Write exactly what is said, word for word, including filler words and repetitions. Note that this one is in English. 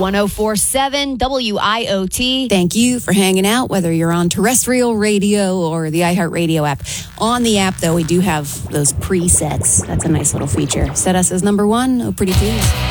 one oh four point seven W I O T. Thank you for hanging out, whether you're on terrestrial radio or the iHeartRadio app. On the app, though, we do have those presets. That's a nice little feature. Set us as number one. Oh, pretty please.